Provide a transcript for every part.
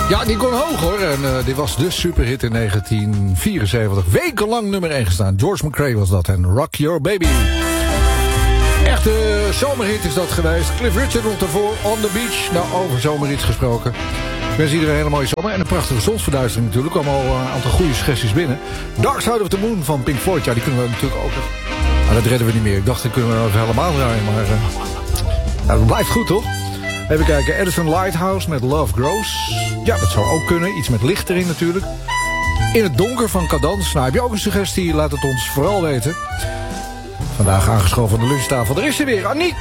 Ja, die kon hoog hoor. En dit was de superhit in 1974. Wekenlang nummer 1 gestaan. George McRae was dat en Rock Your Baby. Echte zomerhit is dat geweest. Cliff Richard nog daarvoor, On the Beach. Nou, over zomerhits gesproken. Ik wens iedereen een hele mooie zomer. En een prachtige zonsverduistering natuurlijk. Er kwamen al een aantal goede suggesties binnen. Dark Side of the Moon van Pink Floyd. Ja, die kunnen we natuurlijk ook... Maar dat redden we niet meer. Ik dacht, dat kunnen we even helemaal draaien. Maar dat blijft goed, toch? Even kijken. Edison Lighthouse met Love Grows. Ja, dat zou ook kunnen. Iets met licht erin natuurlijk. In het donker van Cadans. Nou, heb je ook een suggestie? Laat het ons vooral weten. Vandaag aangeschoven van de lunchtafel. Er is ze weer, Aniek.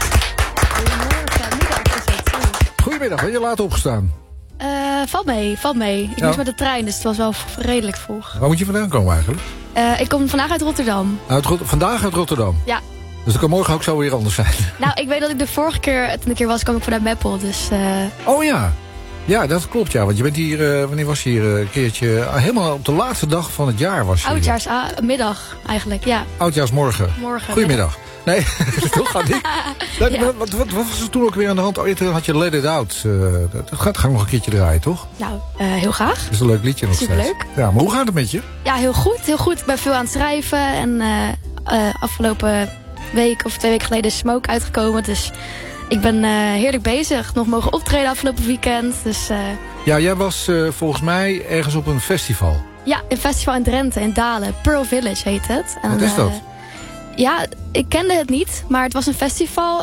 Goedemiddag, ben je laat opgestaan? Valt mee. Ik moest met de trein, dus het was wel redelijk vroeg. Waar moet je vandaan komen eigenlijk? Ik kom vandaag uit Rotterdam. Vandaag uit Rotterdam? Ja. Dus dat kan morgen ook zo weer anders zijn. Nou, ik weet dat ik de vorige keer, toen ik hier was, kwam ik vanuit Meppel, dus... Oh ja. Ja, dat klopt, ja. Want je bent hier, wanneer was je hier een keertje? Helemaal op de laatste dag van het jaar was je Oudjaarsmiddag, eigenlijk, ja. Oudjaarsmorgen. Morgen. Goedemiddag. Nee, toch gaat niet. Ja. Wat was er toen ook weer aan de hand? Oh, toen had je Let It Out. Dat gaat nog een keertje draaien, toch? Nou, heel graag. Dat is een leuk liedje nog steeds. Superleuk. Ja, maar hoe gaat het met je? Ja, heel goed. Heel goed. Ik ben veel aan het schrijven. En afgelopen week of 2 weken geleden is Smoke uitgekomen. Dus ik ben heerlijk bezig. Nog mogen optreden afgelopen weekend. Dus, Ja, jij was volgens mij ergens op een festival. Ja, een festival in Drenthe, in Dalen. Pearl Village heet het. En, wat is dat? Ja, ik kende het niet, maar het was een festival.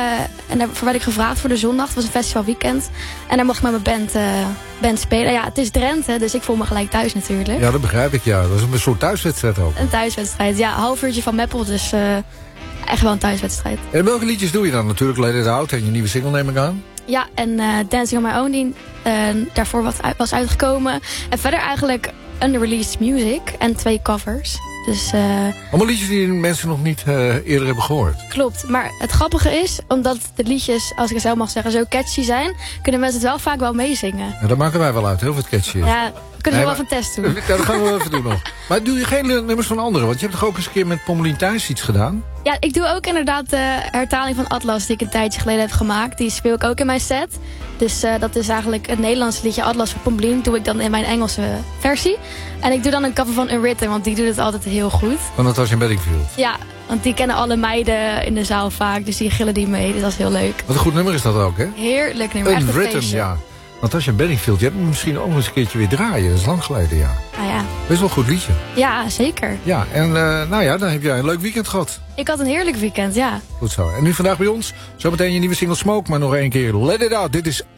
En daarvoor werd ik gevraagd voor de zondag. Het was een festivalweekend. En daar mocht ik met mijn band spelen. Ja, het is Drenthe, dus ik voel me gelijk thuis natuurlijk. Ja, dat begrijp ik, ja. Dat is een soort thuiswedstrijd ook. Een thuiswedstrijd, ja. Een half uurtje van Meppel, dus echt wel een thuiswedstrijd. En welke liedjes doe je dan? Natuurlijk Let It Out en je nieuwe single neem ik aan. Ja, en Dancing on My Own, die daarvoor was uitgekomen. En verder eigenlijk unreleased music en 2 covers. Dus, allemaal liedjes die mensen nog niet eerder hebben gehoord. Klopt, maar het grappige is, omdat de liedjes, als ik het zo mag zeggen, zo catchy zijn, kunnen mensen het wel vaak wel meezingen. Ja, dat maken wij wel uit, heel veel catchy. Ja, kunnen we wel even een test doen. Ja, dat gaan we wel even doen nog. Maar doe je geen nummers van anderen? Want je hebt toch ook eens een keer met Pommelien Thijs iets gedaan? Ja, ik doe ook inderdaad de hertaling van Atlas die ik een tijdje geleden heb gemaakt. Die speel ik ook in mijn set. Dus dat is eigenlijk het Nederlandse liedje Atlas van Pommelien. Doe ik dan in mijn Engelse versie. En ik doe dan een cover van Unwritten, want die doet het altijd heel goed. Van Natasja Bedingfield? Ja, want die kennen alle meiden in de zaal vaak. Dus die gillen die mee, dus dat is heel leuk. Wat een goed nummer is dat ook, hè? Heerlijk nummer, echt een Unwritten, feestje. ja. Natasja Bedingfield, je hebt hem misschien ook eens een keertje weer draaien. Dat is lang geleden, ja. Ah, ja. Best wel een goed liedje. Ja, zeker. Ja, en nou ja, dan heb jij een leuk weekend gehad. Ik had een heerlijk weekend, ja. Goed zo. En nu vandaag bij ons, zometeen je nieuwe single Smoke, maar nog 1 keer Let It Out. Dit is